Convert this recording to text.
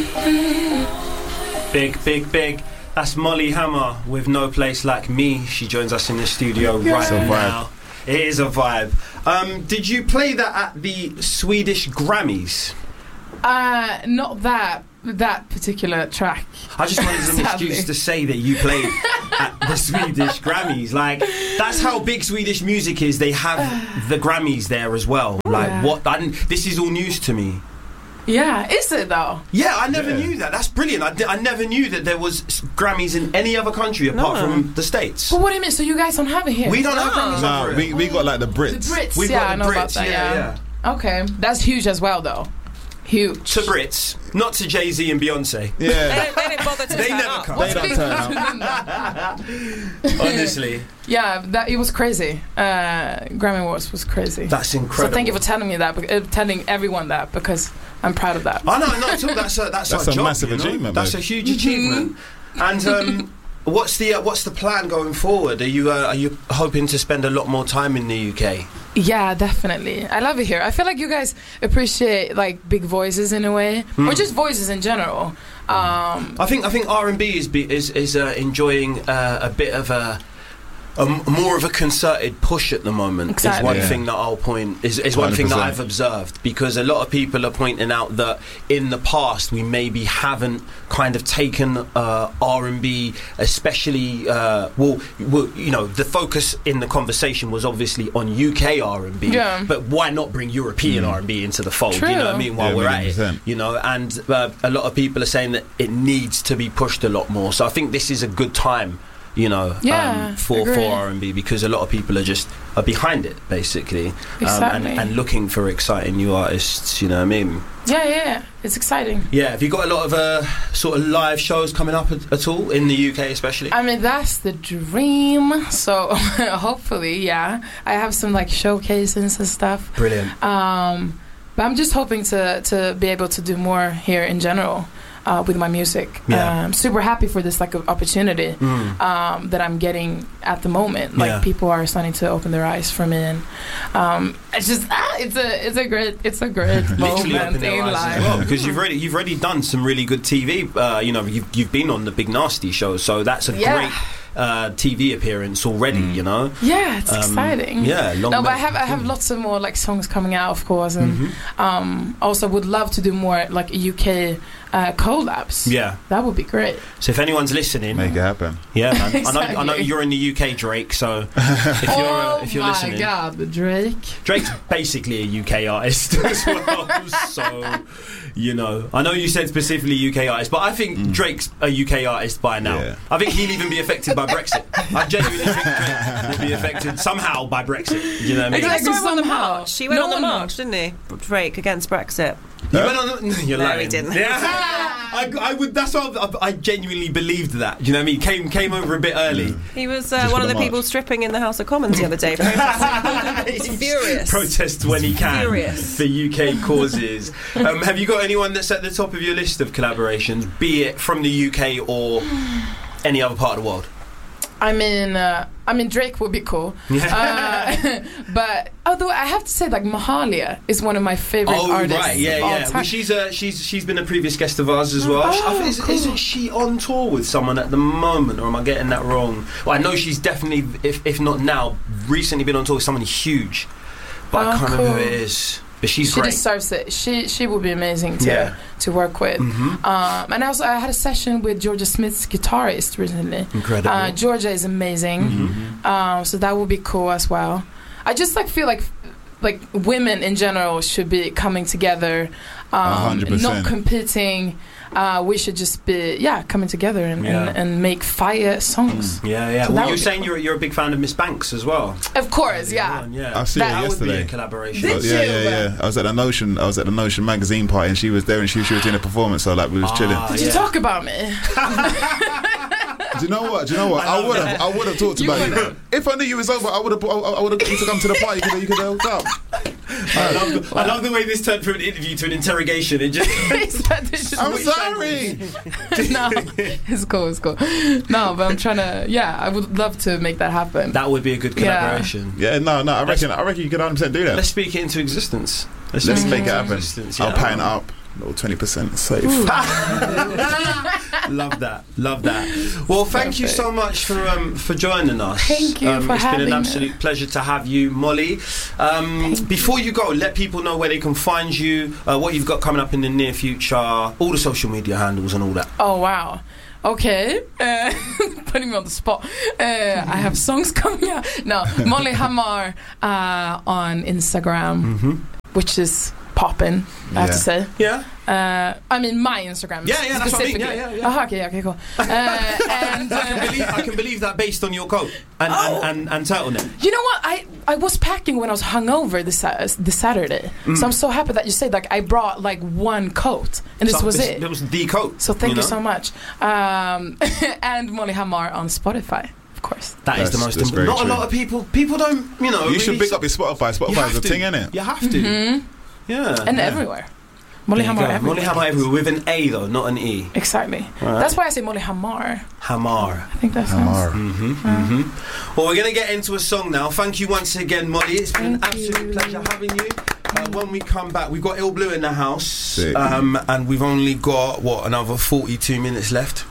Big. That's Molly Hammer with No Place Like Me. She joins us in the studio right now. It is a vibe. Did you play that at the Swedish Grammys? Not that particular track. I just wanted an excuse to say that you played at the Swedish Grammys. Like, that's how big Swedish music is. They have the Grammys there as well. Like, what? This is all news to me. Yeah, is it though? Yeah, I never knew that. That's brilliant. I never knew that there was Grammys in any other country apart from the States. But what do you mean? So you guys don't have it here? We don't have Grammys. No, we got like the Brits. The Brits, We've got I know Brits, about that. Yeah. Okay, that's huge as well, though. Huge. To Brits, not to Jay-Z and Beyonce. Yeah. They didn't bother to They turn never up. come. They don't turn up. Honestly. Yeah, it was crazy. Grammy Awards was crazy. That's incredible. So thank you for telling me that, telling everyone that, because I'm proud of that. Oh, no, at all. That's our job, massive achievement. That's a huge achievement. And what's the plan going forward? Are you hoping to spend a lot more time in the UK? Yeah, definitely. I love it here. I feel like you guys appreciate like big voices in a way, or just voices in general. I think R&B is enjoying a bit of a more of a concerted push at the moment. Exactly. Is one thing that I'll point is one thing that I've observed, because a lot of people are pointing out that in the past we maybe haven't kind of taken R&B, especially the focus in the conversation was obviously on UK R&B, but why not bring European R&B into the fold? True. You know what I mean? While we're at 100%. it, and a lot of people are saying that it needs to be pushed a lot more. So I think this is a good time, for R&B, because a lot of people are behind it, basically. Exactly. And looking for exciting new artists, you know what I mean? Yeah, it's exciting. Yeah, have you got a lot of sort of live shows coming up at all, in the UK especially? I mean, that's the dream, so hopefully, I have some like showcases and stuff. Brilliant. But I'm just hoping to be able to do more here in general. With my music. I'm super happy for this like opportunity that I'm getting at the moment. Like people are starting to open their eyes for me, and it's just it's a great moment in life. Well, because you've already done some really good TV. You've been on the Big Nasty show, so that's a great TV appearance already. Yeah, it's exciting. But I have lots of more like songs coming out, of course, and also would love to do more like UK collabs. Yeah, that would be great. So if anyone's listening, make it happen. Yeah, man. Exactly. I know you're in the UK, Drake. So if you're listening, oh my God, Drake's basically a UK artist as well. So I know you said specifically UK artist, but I think Drake's a UK artist by now. Yeah. I think he'll even be affected by Brexit. I genuinely think Drake will be affected somehow by Brexit. You know what I mean? I saw him on the Somehow. march. He went on the march, didn't he? Drake against Brexit. You went on the... You're lying. No, he didn't. I would. That's what I genuinely believed that. Do you know what I mean? Came over a bit early. He was one of the people stripping in the House of Commons the other day. He's furious. Protests when he can furious. for UK causes. Have you got anyone that's at the top of your list of collaborations, be it from the UK or any other part of the world? I mean, Drake would be cool. But although I have to say, like, Mahalia is one of my favorite artists. Oh, right, yeah. Well, she's been a previous guest of ours as well. Cool. Isn't she on tour with someone at the moment, or am I getting that wrong? Well, I know she's definitely, if not now, recently been on tour with someone huge, but I can't remember who it is. But she great. Deserves it. She would be amazing to work with. And I had a session with Georgia Smith's guitarist recently. Incredible. Georgia is amazing. So that would be cool as well. I just feel like women in general should be coming together, 100%. not competing. We should just be coming together and make fire songs. So well, you're saying you're a big fan of Miss Banks as well. Of course, I see her that yesterday. Would be a collaboration. Did you? Yeah. I was at the Notion magazine party, and she was there, and she was doing a performance. So we was chilling. Did you talk about me? Do you know what? I would have talked about you. If I knew you was over, I would have used to come to the party. You could have helped out. I love the way this turned from an interview to an interrogation. It just I'm sorry. No, it's cool. No, but I'm trying to. I would love to make that happen. That would be a good collaboration. Yeah, no. I reckon you could 100% do that. Let's speak it into existence. Let's make it happen. Yeah. I'll paint it up. little 20% safe. Love that. Well, thank you so much for joining us. Thank you for having me. It's been an absolute pleasure to have you, Molly. Before you go, let people know where they can find you, what you've got coming up in the near future, all the social media handles and all that. Oh, wow. Okay, putting me on the spot. I have songs coming out. No, Molly Hammar on Instagram, which is poppin', I have to say. Yeah. I mean, my Instagram. Yeah, that's what I mean. Yeah. Okay, cool. And I can believe that based on your coat and turtleneck. You know what? I was packing when I was hungover this Saturday, so I'm so happy that you said like I brought like one coat, and this was it. It was the coat. So thank you so much. And Molly Hammar on Spotify. Of course. That is the most important. Not a lot of people don't, You really should pick up your Spotify. Spotify is a thing, innit? You have to. Yeah. And everywhere. Molly Hammar everywhere. Molly Hammar everywhere with an A though, not an E. Exactly. Right. That's why I say Molly Hammar. Hammar. I think that's nice. Well, we're going to get into a song now. Thank you once again, Molly. It's been an absolute pleasure having you. When we come back, we've got Ill Blue in the house. And we've only got, another 42 minutes left.